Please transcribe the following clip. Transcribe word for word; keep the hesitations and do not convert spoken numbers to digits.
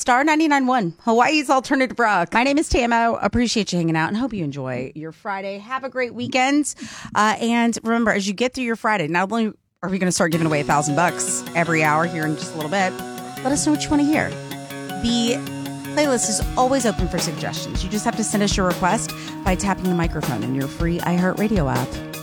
Star ninety-nine point one, Hawaii's alternative rock. My name is Tamo. Appreciate you hanging out and hope you enjoy your Friday. Have a great weekend. Uh, and remember, as you get through your Friday, not only are we going to start giving away a thousand bucks every hour here in just a little bit, let us know what you want to hear. The playlist is always open for suggestions. You just have to send us your request by tapping the microphone in your free iHeartRadio app.